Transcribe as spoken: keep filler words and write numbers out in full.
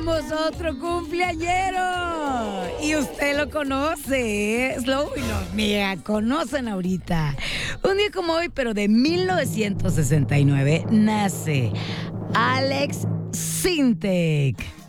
Tenemos otro cumpleañero y usted lo conoce, ¿eh? Slow y lo mega conocen ahorita. Un día como hoy, pero de mil novecientos sesenta y nueve, nace Alex Sintek.